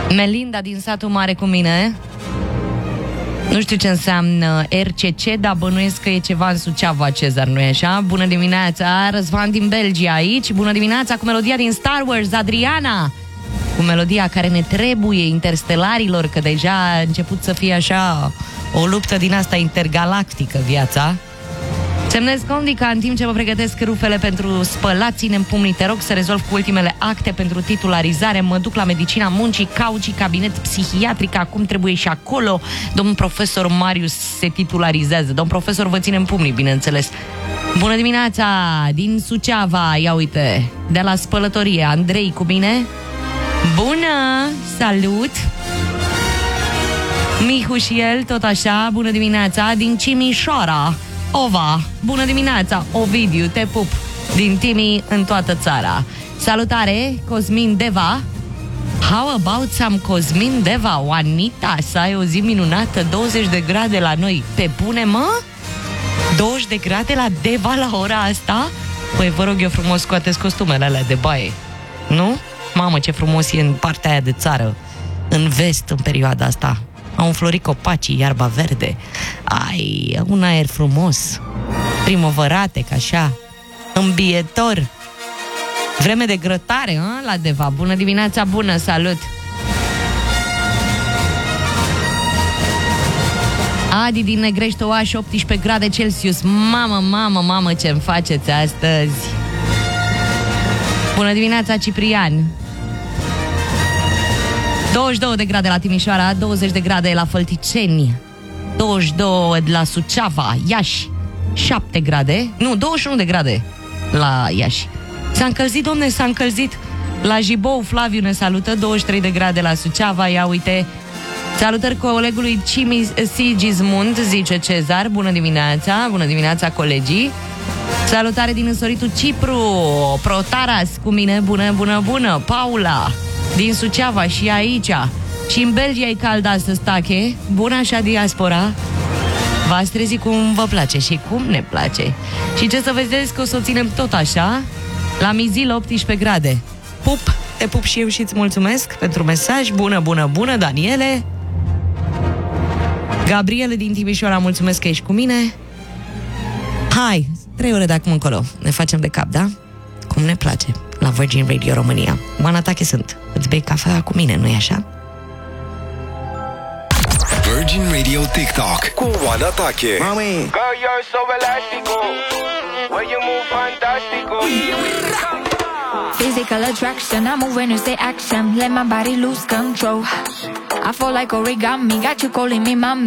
Melinda din satul mare cu mine. Nu știu ce înseamnă RCC, dar bănuiesc că e ceva în Suceava, Cezar, nu-i așa? Bună dimineața, Răzvan din Belgia aici. Bună dimineața cu melodia din Star Wars, Adriana. Cu melodia care ne trebuie interstelarilor, că deja a început să fie așa o luptă din asta intergalactică viața. Semnez Condica în timp ce vă pregătesc rufele pentru spălat, ținem pumnii, te rog să rezolv cu ultimele acte pentru titularizare, mă duc la medicina muncii, cauci cabinet psihiatric, acum trebuie și acolo. Domnul profesor Marius se titularizează. Domnul profesor vă ținem pumnii, bineînțeles. Bună dimineața din Suceava, ia uite, de la spălătorie, Andrei cu mine. Bună, salut. Mihu și el, tot așa, bună dimineața din Cimișoara, Ova, bună dimineața, Ovidiu, te pup, din Timi în toată țara. Salutare, Cosmin Deva. How about some Cosmin Deva, Juanita, să ai o zi minunată, 20 de grade la noi. Pe bune, mă? 20 de grade la Deva la ora asta? Păi vă rog eu frumos, scoateți costumele alea de baie, nu? Mamă, ce frumos e în partea aia de țară, în vest, în perioada asta. Au înflorit copacii, iarba verde. Ai, un aer frumos, primăvăratec, așa, îmbietor. Vreme de grătare, la Deva. Bună dimineața, bună, salut. Adi din Negrești, Oaș, 18 grade Celsius. Mamă, ce-mi faceți astăzi. Bună dimineața, Ciprian. 22 de grade la Timișoara, 20 de grade la Fălticeni, 22 la Suceava, Iași, 7 grade, nu, 21 de grade la Iași. S-a încălzit, domne, s-a încălzit. La Jibou, Flaviu ne salută, 23 de grade la Suceava, ia uite. Salutări colegului Sigismund, zice Cezar, bună dimineața colegii. Salutare din însoritul Cipru, Protaras cu mine, bună, Paula din Suceava și aici. Și în Belgia e cald astăzi, tache. Bună așa diaspora. V-ați trezit cum vă place și cum ne place. Și ce să vedeți că o să o ținem tot așa. La Mizil 18 grade. Pup, te pup și eu și îți mulțumesc pentru mesaj. Bună, Daniele. Gabriele din Timișoara, mulțumesc că ești cu mine. Hai, 3 ore de acum încolo ne facem de cap, da? Cum ne place, la Virgin Radio România. Oana Tache sunt. Îți bei cafea cu mine, nu-i așa? Virgin Radio TikTok cu Oana Tache. Mami, girl, you're so elástico. When you move fantastico. Physical attraction, I move when you say action. Let my body lose control. I fall like origami, got you calling me mama.